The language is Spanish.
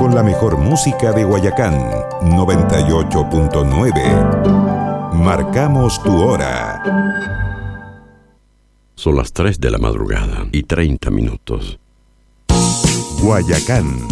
con la mejor música de Guayacán, 98.9. Marcamos tu hora. Son las 3 de la madrugada y 30 minutos. Guayacán